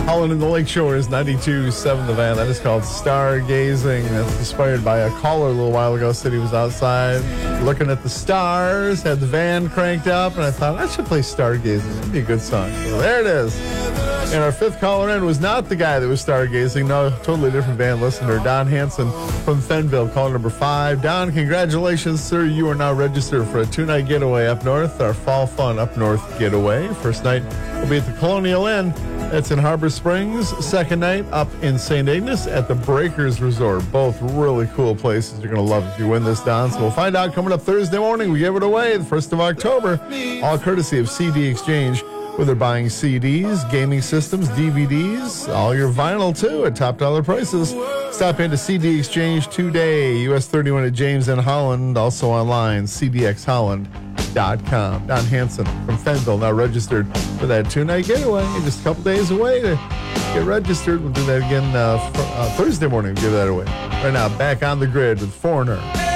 Holland in the Lakeshore is 92.7 The Van. That is called Stargazing. That's inspired by a caller a little while ago. Said he was outside looking at the stars, had the van cranked up, and I thought I should play Stargazing. That'd be a good song. So there it is. And our fifth caller in was not the guy that was stargazing. No, totally different band listener. Don Hanson from Fenville, caller number 5. Don, congratulations, sir. You are now registered for a 2-night getaway up north, our Fall Fun Up North getaway. First night will be at the Colonial Inn. That's in Harbor Springs. Second night up in St. Ignace at the Breakers Resort. Both really cool places. You're going to love if you win this, Don. So we'll find out coming up Thursday morning. We give it away the 1st of October. All courtesy of CD Exchange. Where they're buying CDs, gaming systems, DVDs, all your vinyl too at top dollar prices. Stop into CD Exchange today, US 31 at James and Holland, also online, cdxholland.com. Don Hanson from Fenville, now registered for that 2-night getaway. Just a couple days away to get registered. We'll do that again Thursday morning, give that away. Right now, back on the grid with Foreigner.